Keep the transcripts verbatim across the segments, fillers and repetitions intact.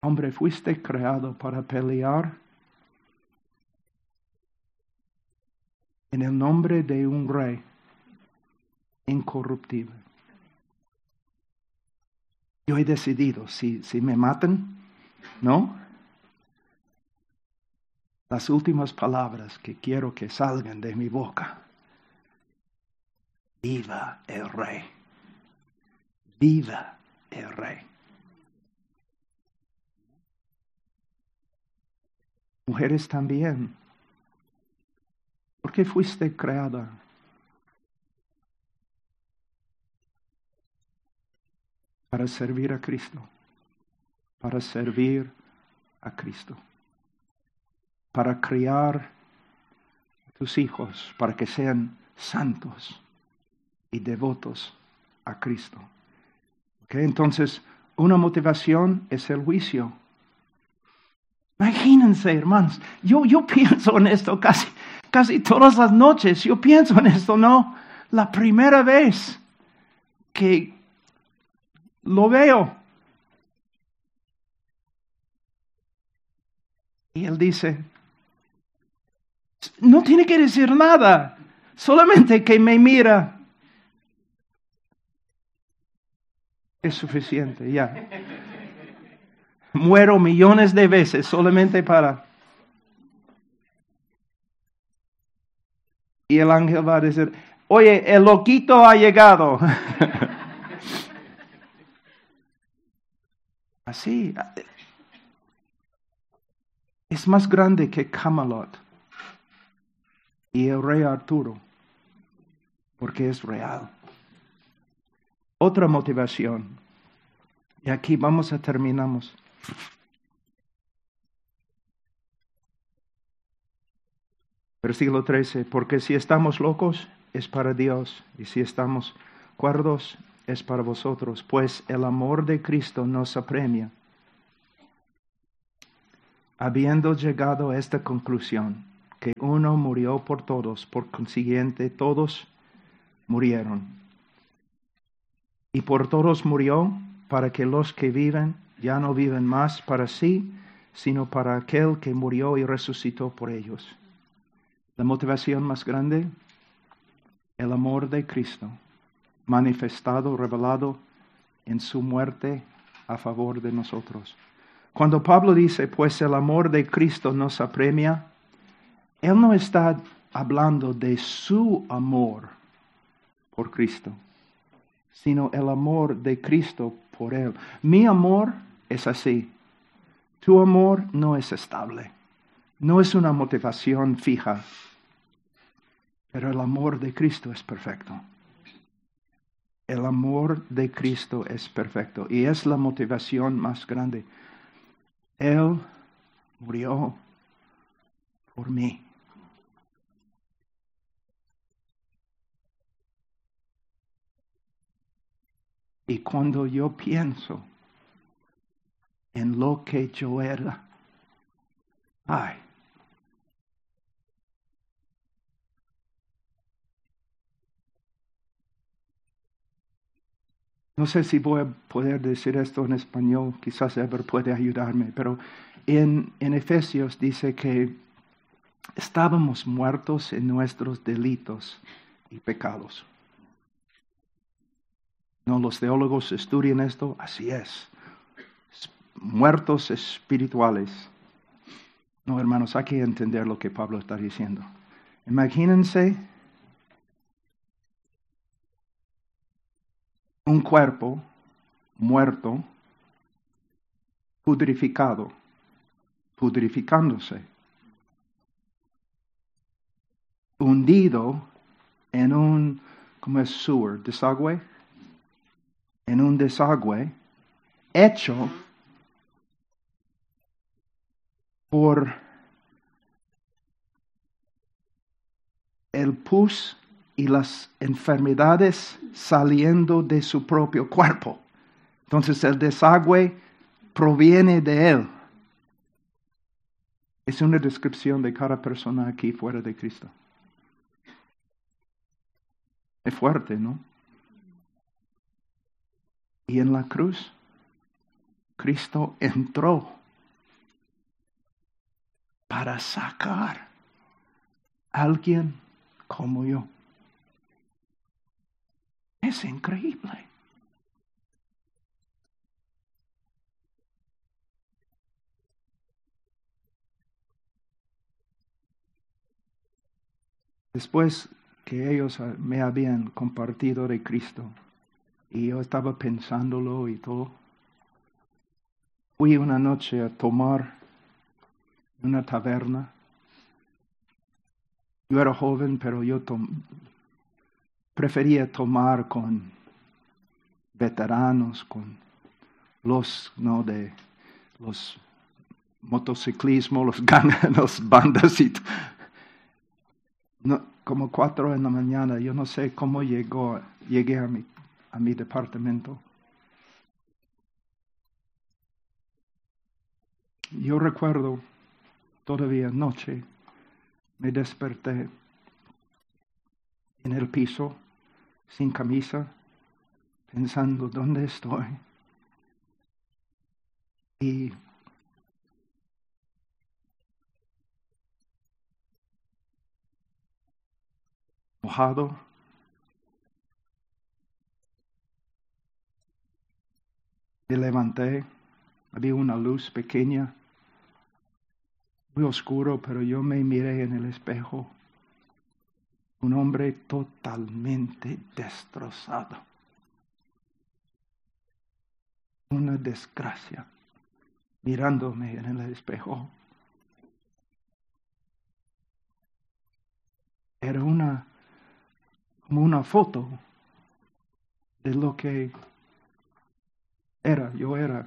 Hombre, fuiste creado para pelear en el nombre de un rey incorruptible. Yo he decidido, si, si me matan, ¿no? Las últimas palabras que quiero que salgan de mi boca. Viva el rey. Viva el rey. Mujeres también. ¿Por qué fuiste creada? Para servir a Cristo. Para servir a Cristo. Para criar a tus hijos, para que sean santos y devotos a Cristo. ¿Okay? Entonces, una motivación es el juicio. Imagínense, hermanos, yo, yo pienso en esto casi, casi todas las noches. Yo pienso en esto, ¿no? La primera vez que lo veo. Y él dice, no tiene que decir nada, solamente que me mira. Es suficiente, ya. Muero millones de veces solamente para... Y el ángel va a decir, oye, el loquito ha llegado. Así. Es más grande que Camelot y el rey Arturo, porque es real. Otra motivación. Y aquí vamos a terminamos. Versículo trece. Porque si estamos locos, es para Dios. Y si estamos cuerdos, es para vosotros. Pues el amor de Cristo nos apremia. Habiendo llegado a esta conclusión, que uno murió por todos, por consiguiente todos murieron. Y por todos murió, para que los que viven ya no viven más para sí, sino para aquel que murió y resucitó por ellos. La motivación más grande, el amor de Cristo, manifestado, revelado en su muerte a favor de nosotros. Cuando Pablo dice, pues el amor de Cristo nos apremia, él no está hablando de su amor por Cristo, sino el amor de Cristo por él. Mi amor es así. Tu amor no es estable. No es una motivación fija. Pero el amor de Cristo es perfecto. El amor de Cristo es perfecto. Y es la motivación más grande. Él murió por mí. Y cuando yo pienso en lo que yo era, ay, no sé si voy a poder decir esto en español, quizás Ever puede ayudarme, pero en, en Efesios dice que estábamos muertos en nuestros delitos y pecados. No, los teólogos estudian esto, así es. Muertos espirituales. No, hermanos, hay que entender lo que Pablo está diciendo. Imagínense un cuerpo muerto, pudrificado, pudrificándose, hundido en un, ¿cómo es sewer? Desagüe. En un desagüe hecho por el pus y las enfermedades saliendo de su propio cuerpo. Entonces el desagüe proviene de él. Es una descripción de cada persona aquí fuera de Cristo. Es fuerte, ¿no? Y en la cruz, Cristo entró para sacar a alguien como yo. Es increíble. Después que ellos me habían compartido de Cristo y yo estaba pensándolo y todo, fui una noche a tomar en una taberna. Yo era joven, pero yo tom- prefería tomar con veteranos, con los, no, de los motociclismo, los ganas, los bandas y t- no, como cuatro en la mañana. Yo no sé cómo llegó, llegué a mi, a mi departamento. Yo recuerdo todavía noche, me desperté en el piso, sin camisa, pensando, ¿dónde estoy? Y mojado, me levanté, había una luz pequeña, muy oscuro, pero yo me miré en el espejo. Un hombre totalmente destrozado. Una desgracia. Mirándome en el espejo. Era una, como una foto de lo que era, yo era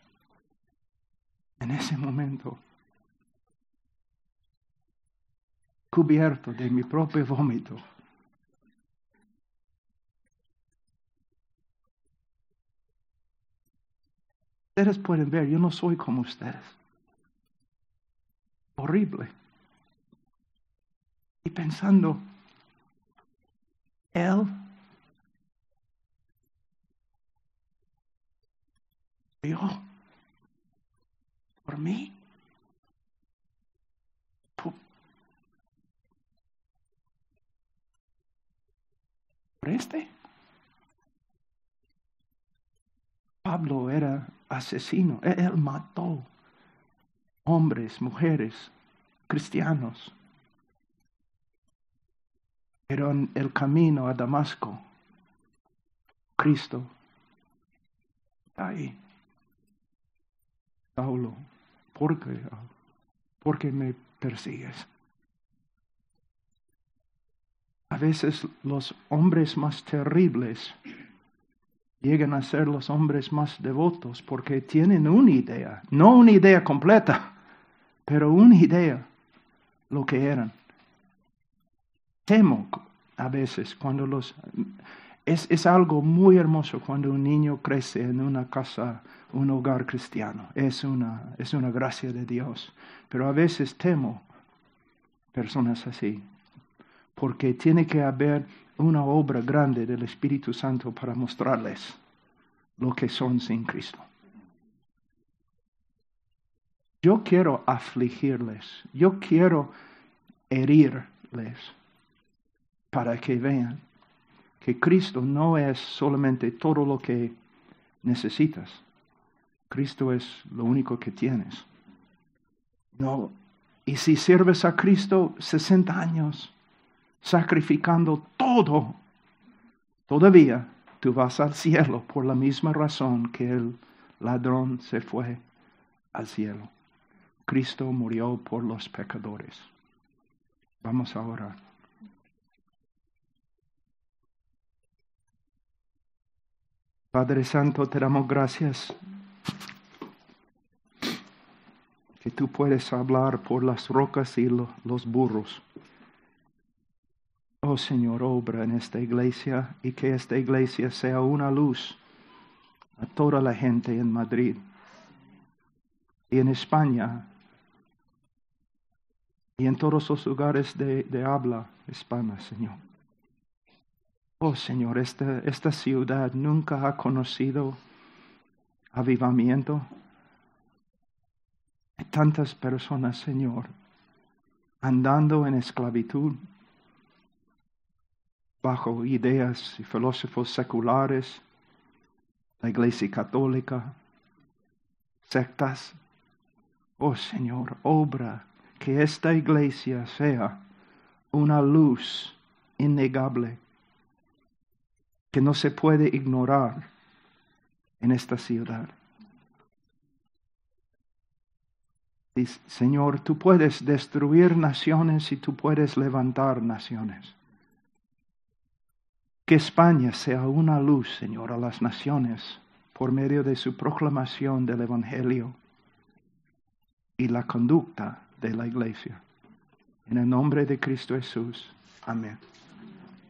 en ese momento. Cubierto de mi propio vómito. Ustedes pueden ver, yo no soy como ustedes. Horrible. Y pensando, Él dio por mí. Por, por este. Pablo era asesino. Él mató hombres, mujeres, cristianos. Pero en el camino a Damasco, Cristo está ahí. Saulo, ¿por qué? ¿Por qué me persigues? A veces los hombres más terribles llegan a ser los hombres más devotos porque tienen una idea, no una idea completa, pero una idea lo que eran. Temo a veces cuando los... Es, es algo muy hermoso cuando un niño crece en una casa, un hogar cristiano. Es una, es una gracia de Dios. Pero a veces temo personas así, porque tiene que haber una obra grande del Espíritu Santo para mostrarles lo que son sin Cristo. Yo quiero afligirles, yo quiero herirles para que vean que Cristo no es solamente todo lo que necesitas. Cristo es lo único que tienes. No, y si sirves a Cristo sesenta años, sacrificando todo, todavía tú vas al cielo por la misma razón que el ladrón se fue al cielo. Cristo murió por los pecadores. Vamos a orar. Padre Santo, te damos gracias que tú puedes hablar por las rocas y lo, los burros. Oh Señor, obra en esta iglesia y que esta iglesia sea una luz a toda la gente en Madrid y en España y en todos los lugares de, de habla hispana, Señor. Oh Señor, esta, esta ciudad nunca ha conocido avivamiento. Hay tantas personas, Señor, andando en esclavitud, bajo ideas y filósofos seculares, la Iglesia Católica, sectas. Oh Señor, obra que esta iglesia sea una luz innegable que no se puede ignorar en esta ciudad. Y, Señor, tú puedes destruir naciones y tú puedes levantar naciones. Que España sea una luz, Señor, a las naciones por medio de su proclamación del Evangelio y la conducta de la iglesia. En el nombre de Cristo Jesús. Amén.